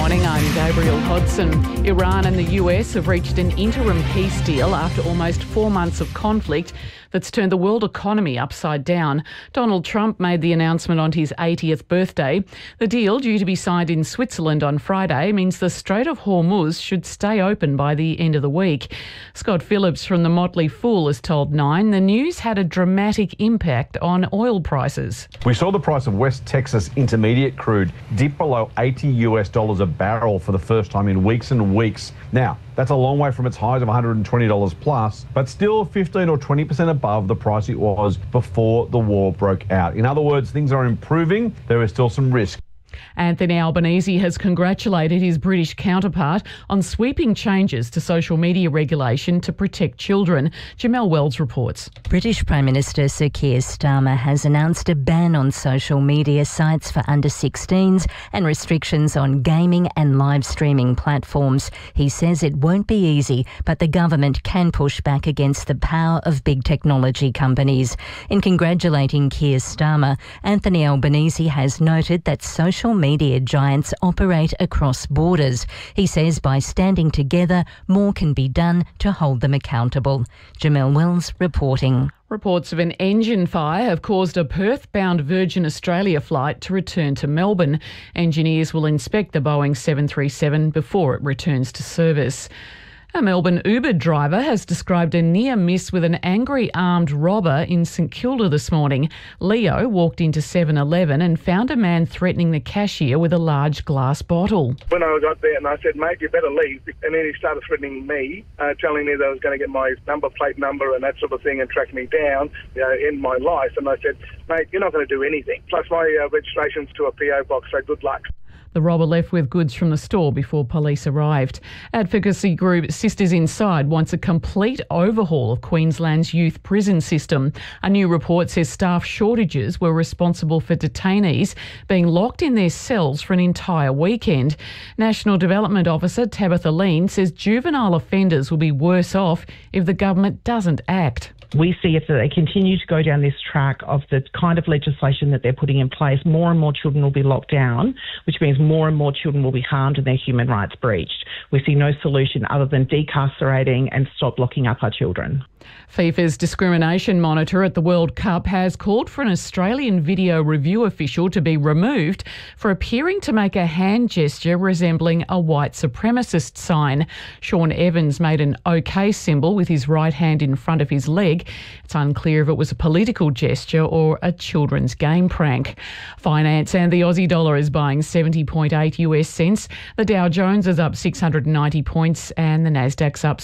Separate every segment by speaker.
Speaker 1: morning, I'm Gabrielle Hodson. Iran and the US have reached an interim peace deal after almost 4 months of conflict that's turned the world economy upside down. Donald Trump made the announcement on his 80th birthday. The deal, due to be signed in Switzerland on Friday, means the Strait of Hormuz should stay open by the end of the week. Scott Phillips from the Motley Fool has told Nine the news had a dramatic impact on oil prices.
Speaker 2: We saw the price of West Texas Intermediate crude dip below $80 a barrel for the first time in weeks and weeks. Now, that's a long way from its highs of $120 plus, but still 15 or 20% above the price it was before the war broke out. In other words, things are improving. There is still some risk.
Speaker 1: Anthony Albanese has congratulated his British counterpart on sweeping changes to social media regulation to protect children. Jamelle Wells reports.
Speaker 3: British Prime Minister Sir Keir Starmer has announced a ban on social media sites for under 16s and restrictions on gaming and live streaming platforms. He says it won't be easy, but the government can push back against the power of big technology companies. In congratulating Keir Starmer, Anthony Albanese has noted that social media giants operate across borders. He says by standing together, more can be done to hold them accountable. Jamelle Wells reporting.
Speaker 1: Reports of an engine fire have caused a Perth-bound Virgin Australia flight to return to Melbourne. Engineers will inspect the Boeing 737 before it returns to service. A Melbourne Uber driver has described a near miss with an angry armed robber in St Kilda this morning. Leo walked into 7-Eleven and found a man threatening the cashier with a large glass bottle.
Speaker 4: When I got there and I said, mate, you better leave. And then he started threatening me, telling me that I was going to get my number plate number and that sort of thing and track me down, in my life. And I said, mate, you're not going to do anything. Plus my registration's to a PO box, so good luck.
Speaker 1: The robber left with goods from the store before police arrived. Advocacy group Sisters Inside wants a complete overhaul of Queensland's youth prison system. A new report says staff shortages were responsible for detainees being locked in their cells for an entire weekend. National Development Officer Tabitha Lean says juvenile offenders will be worse off if the government doesn't act.
Speaker 5: We see if they continue to go down this track of the kind of legislation that they're putting in place, more and more children will be locked down, which means more and more children will be harmed and their human rights breached. We see no solution other than decarcerating and stop locking up our children.
Speaker 1: FIFA's discrimination monitor at the World Cup has called for an Australian video review official to be removed for appearing to make a hand gesture resembling a white supremacist sign. Sean Evans made an OK symbol with his right hand in front of his leg. It's unclear if it was a political gesture or a children's game prank. Finance and the Aussie dollar is buying 70.8 US cents. The Dow Jones is up 690 points and the Nasdaq's up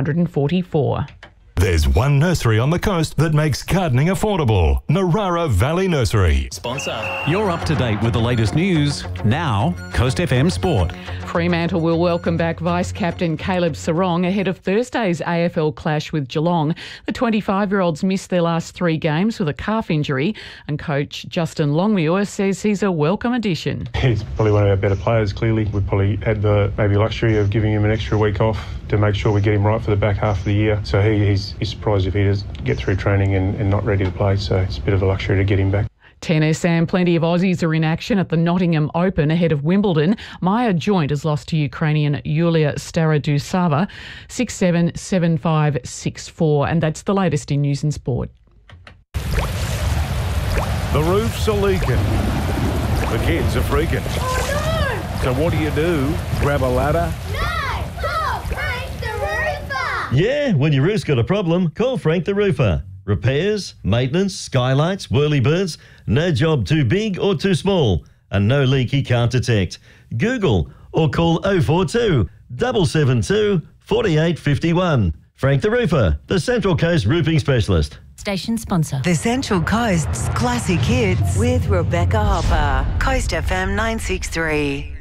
Speaker 1: 744.
Speaker 6: There's one nursery on the coast that makes gardening affordable. Narara Valley Nursery.
Speaker 7: Sponsor. You're up to date with the latest news. Now, Coast FM Sport.
Speaker 1: Fremantle will welcome back Vice-Captain Caleb Sarong ahead of Thursday's AFL clash with Geelong. The 25-year-olds missed their last 3 games with a calf injury, and coach Justin Longmuir says he's a welcome addition.
Speaker 8: He's probably one of our better players, clearly. We've probably had the luxury of giving him an extra week off to make sure we get him right for the back half of the year. So he's surprised if he does get through training and not ready to play. So it's a bit of a luxury to get him back.
Speaker 1: Tennis and plenty of Aussies are in action at the Nottingham Open ahead of Wimbledon. Maya Joint has lost to Ukrainian Yulia Starodusava 6-7, 7-5, 6-4. And that's the latest in news and sport.
Speaker 9: The roofs are leaking. The kids are freaking.
Speaker 10: Oh, no!
Speaker 9: So what do? Grab a ladder?
Speaker 11: Yeah, when your roof's got a problem, call Frank the Roofer. Repairs, maintenance, skylights, whirlybirds, no job too big or too small, and no leak he can't detect. Google or call 042 772 4851. Frank the Roofer, the Central Coast Roofing Specialist.
Speaker 3: Station sponsor.
Speaker 12: The Central Coast's classic hits with Rebecca Hopper. Coast FM 963.